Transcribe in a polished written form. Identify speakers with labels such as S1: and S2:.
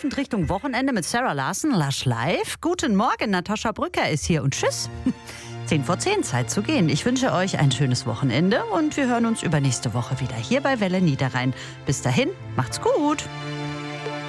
S1: laufend Richtung Wochenende mit Sarah Larsen, Lush Live. Guten Morgen, Natascha Brücker ist hier und tschüss. 10 vor 10, Zeit zu gehen. Ich wünsche euch ein schönes Wochenende und wir hören uns übernächste Woche wieder hier bei Welle Niederrhein. Bis dahin, macht's gut.